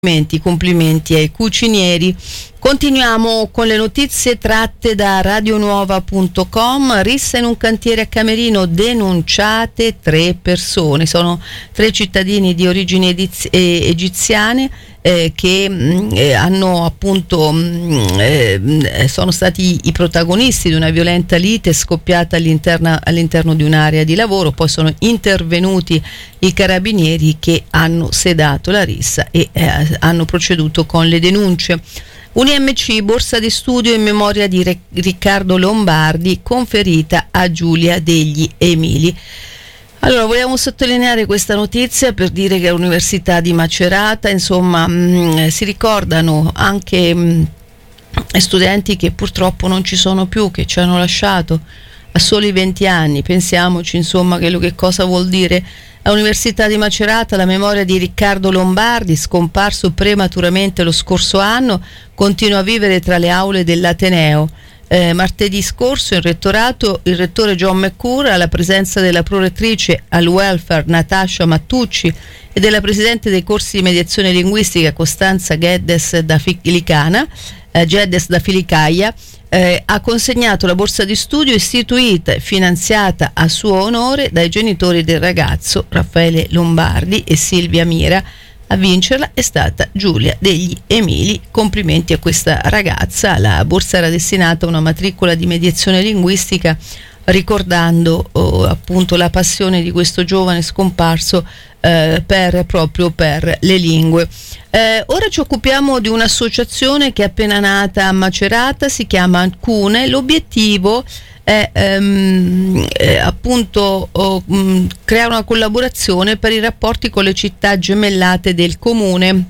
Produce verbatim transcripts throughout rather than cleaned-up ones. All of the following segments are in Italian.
Complimenti, complimenti ai cucinieri. Continuiamo con le notizie tratte da radionuova punto com. Rissa in un cantiere a Camerino, denunciate tre persone. Sono tre cittadini di origini ediz- eh, egiziane eh, che mh, eh, hanno appunto mh, eh, sono stati i protagonisti di una violenta lite scoppiata all'interno, all'interno di un'area di lavoro. Poi sono intervenuti i carabinieri che hanno sedato la rissa e eh, hanno proceduto con le denunce. Un I M C, borsa di studio in memoria di Re- Riccardo Lombardi, conferita a Giulia degli Emili. Allora, vogliamo sottolineare questa notizia per dire che all'Università di Macerata, insomma, mh, si ricordano anche mh, studenti che purtroppo non ci sono più, che ci hanno lasciato a soli venti anni. Pensiamoci, insomma, che, che cosa vuol dire. All'Università di Macerata la memoria di Riccardo Lombardi, scomparso prematuramente lo scorso anno, continua a vivere tra le aule dell'Ateneo. Eh, martedì scorso in rettorato il rettore John McCool, alla presenza della prorettrice al welfare Natascia Mattucci e della presidente dei corsi di mediazione linguistica Costanza Geddes da Filicana, eh, Geddes da Filicaia, Eh, ha consegnato la borsa di studio istituita e finanziata a suo onore dai genitori del ragazzo Raffaele Lombardi e Silvia Mira. A vincerla è stata Giulia degli Emili. Complimenti a questa ragazza. La borsa era destinata a una matricola di mediazione linguistica, ricordando oh, appunto la passione di questo giovane scomparso eh, per, proprio per le lingue. Eh, ora ci occupiamo di un'associazione che è appena nata a Macerata, si chiama Cune. L'obiettivo è ehm, eh, appunto oh, mh, creare una collaborazione per i rapporti con le città gemellate del comune.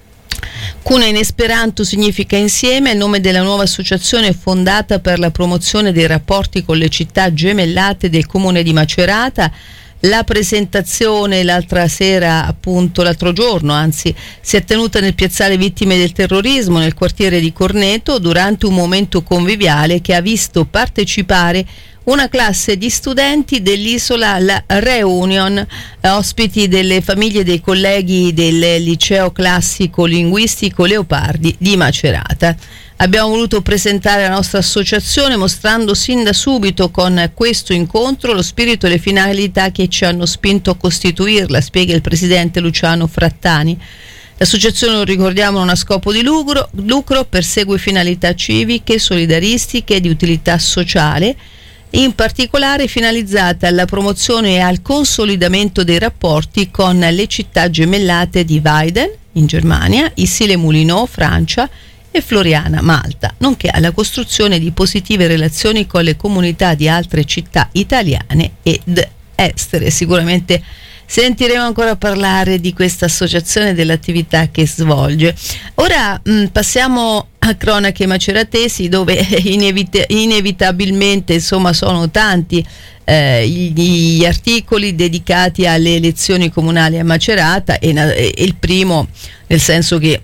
Cune in esperanto significa insieme, è il nome della nuova associazione fondata per la promozione dei rapporti con le città gemellate del comune di Macerata. La presentazione l'altra sera, appunto l'altro giorno, anzi, si è tenuta nel piazzale Vittime del Terrorismo nel quartiere di Corneto durante un momento conviviale che ha visto partecipare una classe di studenti dell'isola La Reunion, ospiti delle famiglie dei colleghi del liceo classico linguistico Leopardi di Macerata. Abbiamo voluto presentare la nostra associazione mostrando sin da subito con questo incontro lo spirito e le finalità che ci hanno spinto a costituirla, spiega il presidente Luciano Frattani. L'associazione, lo ricordiamo, non ha scopo di lucro, lucro persegue finalità civiche, solidaristiche e di utilità sociale, in particolare finalizzata alla promozione e al consolidamento dei rapporti con le città gemellate di Weiden, in Germania, Issy-les-Moulineaux, Francia, e Floriana, Malta, nonché alla costruzione di positive relazioni con le comunità di altre città italiane ed estere. Sicuramente sentiremo ancora parlare di questa associazione e dell'attività che svolge. Ora mh, passiamo a cronache maceratesi, dove inevit- inevitabilmente insomma sono tanti eh, gli, gli articoli dedicati alle elezioni comunali a Macerata e, e il primo, nel senso che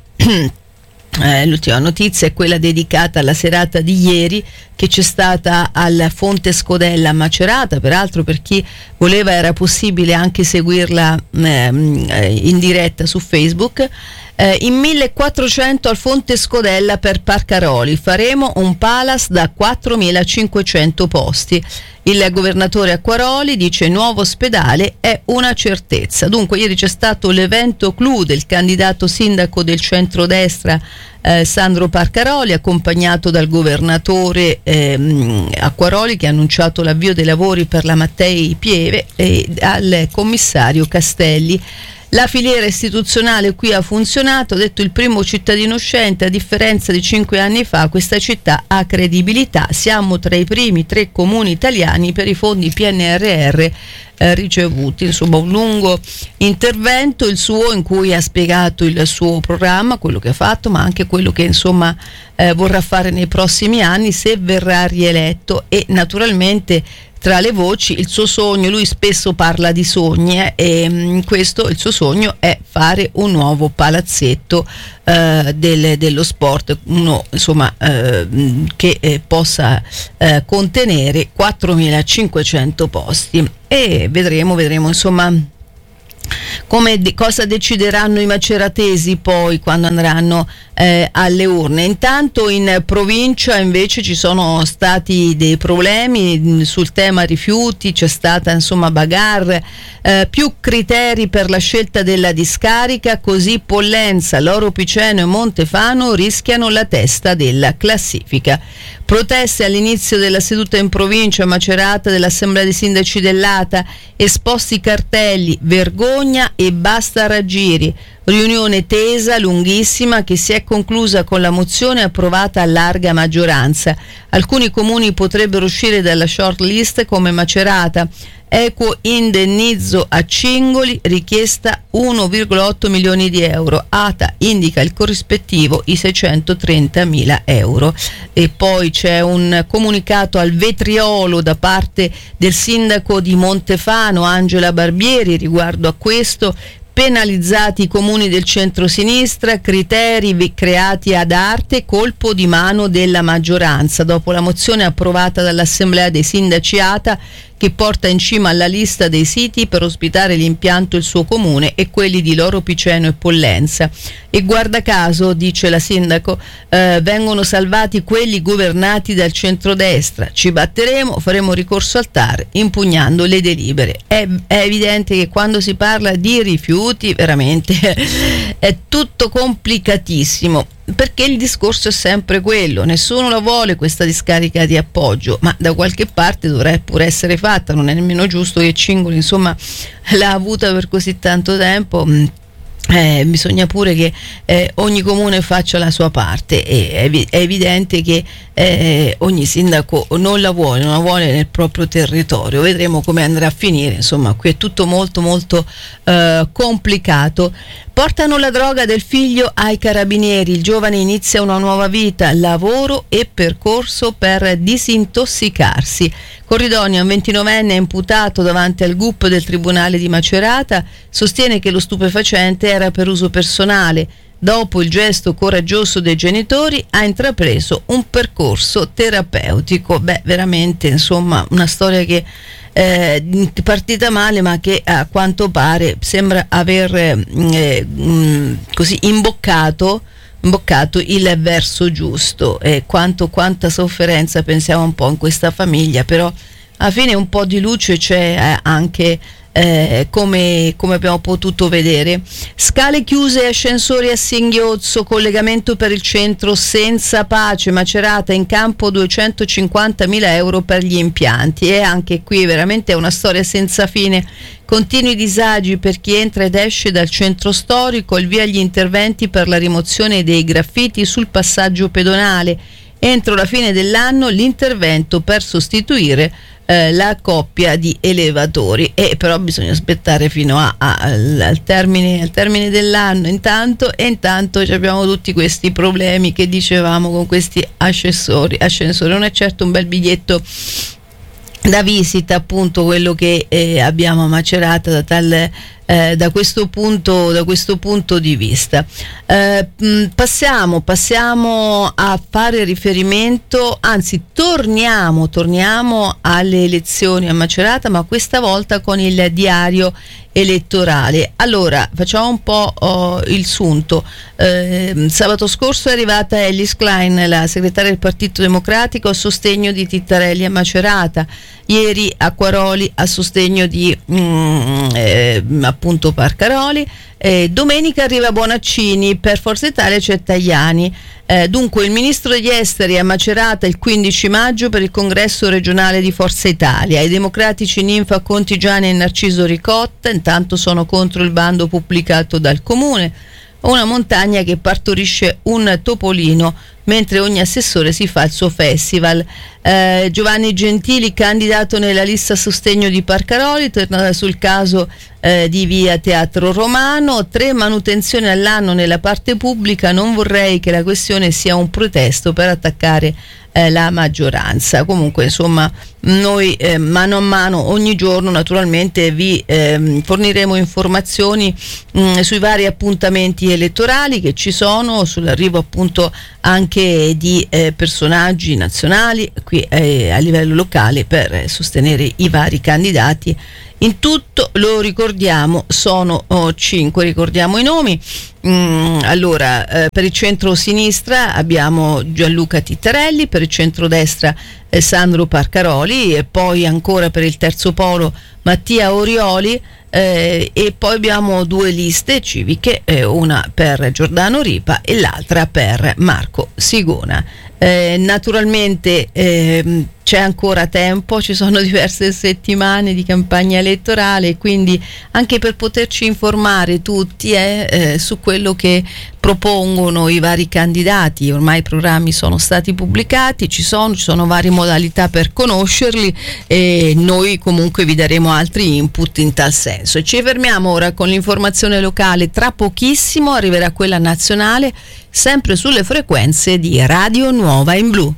Eh, l'ultima notizia è quella dedicata alla serata di ieri che c'è stata al Fonte Scodella a Macerata. Peraltro, per chi voleva, era possibile anche seguirla ehm, in diretta su Facebook. Eh, in millequattrocento al Fonte Scodella per Parcaroli faremo un palace da quattromilacinquecento posti. Il governatore Acquaroli dice: nuovo ospedale è una certezza. Dunque ieri c'è stato l'evento clou del candidato sindaco del centrodestra eh, Sandro Parcaroli, accompagnato dal governatore ehm, Acquaroli, che ha annunciato l'avvio dei lavori per la Mattei Pieve, e al commissario Castelli. La filiera istituzionale qui ha funzionato, ha detto il primo cittadino uscente. A differenza di cinque anni fa, questa città ha credibilità. Siamo tra i primi tre comuni italiani per i fondi P N R R eh, ricevuti. Insomma, un lungo intervento il suo, in cui ha spiegato il suo programma, quello che ha fatto, ma anche quello che insomma eh, vorrà fare nei prossimi anni se verrà rieletto. E naturalmente, tra le voci, il suo sogno, lui spesso parla di sogni, eh, e mh, questo, il suo sogno è fare un nuovo palazzetto eh, del, dello sport, uno insomma eh, che eh, possa eh, contenere quattromilacinquecento posti, e vedremo, vedremo insomma come de- cosa decideranno i maceratesi poi quando andranno eh, alle urne. Intanto in provincia invece ci sono stati dei problemi mh, sul tema rifiuti, c'è stata insomma bagarre, eh, più criteri per la scelta della discarica, così Pollenza, Loro Piceno e Montefano rischiano la testa della classifica. Proteste all'inizio della seduta in provincia Macerata dell'Assemblea dei Sindaci dell'Ata, esposti cartelli, vergogna e basta raggiri. Riunione tesa, lunghissima, che si è conclusa con la mozione approvata a larga maggioranza. Alcuni comuni potrebbero uscire dalla short list come Macerata. Equo indennizzo a Cingoli, richiesta uno virgola otto milioni di euro. A T A indica il corrispettivo i seicentotrentamila euro. E poi c'è un comunicato al vetriolo da parte del sindaco di Montefano, Angela Barbieri, riguardo a questo. Penalizzati i comuni del centro-sinistra, criteri creati ad arte, colpo di mano della maggioranza. Dopo la mozione approvata dall'Assemblea dei Sindaci A T A, che porta in cima alla lista dei siti per ospitare l'impianto il suo comune e quelli di Loro Piceno e Pollenza. E guarda caso, dice la sindaco, eh, vengono salvati quelli governati dal centrodestra. Ci batteremo, faremo ricorso al T A R impugnando le delibere. È, è evidente che quando si parla di rifiuti veramente è tutto complicatissimo, perché il discorso è sempre quello: nessuno la vuole questa discarica di appoggio, ma da qualche parte dovrebbe pure essere fatta. Non è nemmeno giusto che Cingoli insomma l'ha avuta per così tanto tempo. Eh, bisogna pure che eh, ogni comune faccia la sua parte, e è, evi- è evidente che eh, ogni sindaco non la vuole, non la vuole nel proprio territorio. Vedremo come andrà a finire, insomma qui è tutto molto molto eh, complicato. Portano la droga del figlio ai carabinieri, il giovane inizia una nuova vita, lavoro e percorso per disintossicarsi. Corridonia, un ventinovenne imputato davanti al G U P del Tribunale di Macerata, sostiene che lo stupefacente era per uso personale. Dopo il gesto coraggioso dei genitori ha intrapreso un percorso terapeutico. Beh, veramente insomma una storia che è partita male, ma che a quanto pare sembra aver eh, mh, così imboccato imboccato il verso giusto. E quanto quanta sofferenza pensiamo un po' in questa famiglia, però alla fine un po' di luce c'è eh, anche eh, come, come abbiamo potuto vedere. Scale chiuse e ascensori a Singhiozzo, collegamento per il centro senza pace. Macerata in campo duecentocinquantamila euro per gli impianti, e anche qui veramente è una storia senza fine. Continui disagi per chi entra ed esce dal centro storico, il via agli interventi per la rimozione dei graffiti sul passaggio pedonale. Entro la fine dell'anno l'intervento per sostituire eh, la coppia di elevatori, e però bisogna aspettare fino a, a, al, al, termine, al termine dell'anno intanto, e intanto abbiamo tutti questi problemi che dicevamo con questi ascensori. ascensori. Non è certo un bel biglietto da visita, appunto, quello che eh, abbiamo a Macerata da tal eh, da questo punto da questo punto di vista. Eh, mh, passiamo passiamo a fare riferimento, anzi torniamo torniamo alle elezioni a Macerata, ma questa volta con il diario elettorale. Allora facciamo un po' oh, il sunto. Eh, sabato scorso è arrivata Ellis Klein, la segretaria del Partito Democratico, a sostegno di Tittarelli a Macerata. Ieri Acquaroli a sostegno di mm, eh, appunto Parcaroli. Eh, domenica arriva Bonaccini, per Forza Italia c'è Tajani. Eh, dunque il ministro degli esteri a Macerata il quindici maggio per il congresso regionale di Forza Italia. I democratici Ninfa Contigiani e Narciso Ricotta intanto sono contro il bando pubblicato dal comune. Una montagna che partorisce un topolino mentre ogni assessore si fa il suo festival. Eh, Giovanni Gentili, candidato nella lista a sostegno di Parcaroli, torna sul caso eh, di via Teatro Romano. Tre manutenzioni all'anno nella parte pubblica, non vorrei che la questione sia un pretesto per attaccare eh, la maggioranza. Comunque insomma noi eh, mano a mano ogni giorno naturalmente vi eh, forniremo informazioni mh, sui vari appuntamenti elettorali che ci sono, sull'arrivo appunto anche anche di eh, personaggi nazionali qui eh, a livello locale per eh, sostenere i vari candidati. In tutto, lo ricordiamo, sono oh, cinque, ricordiamo i nomi. Mm, allora, eh, per il centro-sinistra abbiamo Gianluca Tittarelli, per il centrodestra eh, Sandro Parcaroli, e poi ancora per il terzo polo Mattia Orioli, eh, e poi abbiamo due liste civiche, eh, una per Giordano Ripa e l'altra per Marco Sigona. Eh, naturalmente eh, c'è ancora tempo, ci sono diverse settimane di campagna elettorale, quindi anche per poterci informare tutti eh, eh, su quello che propongono i vari candidati. Ormai i programmi sono stati pubblicati, ci sono, ci sono varie modalità per conoscerli e noi comunque vi daremo altri input in tal senso. E ci fermiamo ora con l'informazione locale, tra pochissimo arriverà quella nazionale, sempre sulle frequenze di Radio Nuova in Blu.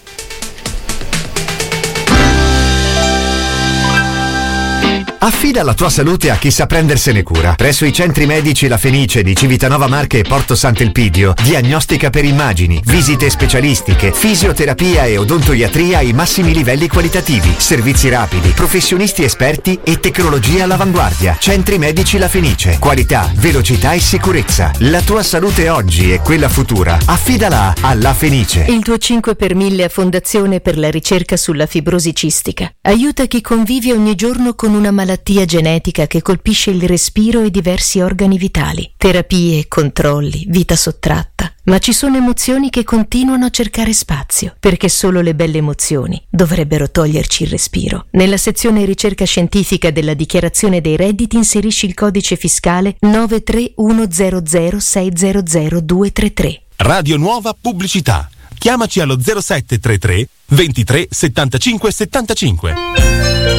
Affida la tua salute a chi sa prendersene cura. Presso i centri medici La Fenice di Civitanova Marche e Porto Sant'Elpidio, diagnostica per immagini, visite specialistiche, fisioterapia e odontoiatria ai massimi livelli qualitativi, servizi rapidi, professionisti esperti e tecnologia all'avanguardia. Centri medici La Fenice, qualità, velocità e sicurezza. La tua salute oggi e quella futura, affidala a La Fenice. Il tuo cinque per mille a Fondazione per la ricerca sulla fibrosi cistica aiuta chi convive ogni giorno con una malattia genetica che colpisce il respiro e diversi organi vitali. Terapie, controlli, vita sottratta. Ma ci sono emozioni che continuano a cercare spazio, perché solo le belle emozioni dovrebbero toglierci il respiro. Nella sezione ricerca scientifica della dichiarazione dei redditi inserisci il codice fiscale nove tre uno zero zero sei zero zero due tre tre. Radio Nuova Pubblicità. Chiamaci allo zero sette tre tre ventitré settantacinque settantacinque.